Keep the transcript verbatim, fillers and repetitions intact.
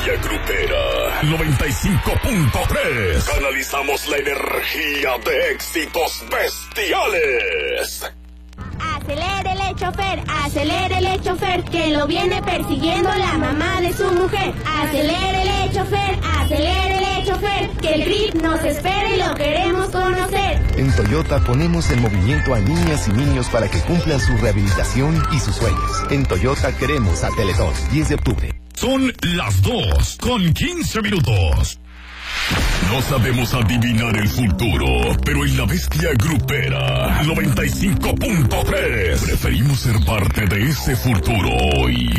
bestia grupera. noventa y cinco punto tres. Canalizamos la energía de éxitos bestiales. Acelérele, chofer, acelérele, chofer, que lo viene persiguiendo la mamá de su mujer. Acelérele, chofer, acelérele, chofer, que el grip nos espera y lo queremos conocer. En Toyota ponemos en movimiento a niñas y niños para que cumplan su rehabilitación y sus sueños. En Toyota queremos a Teletón, diez de octubre. Son las dos con quince minutos. No sabemos adivinar el futuro, pero en la bestia grupera noventa y cinco punto tres preferimos ser parte de ese futuro hoy.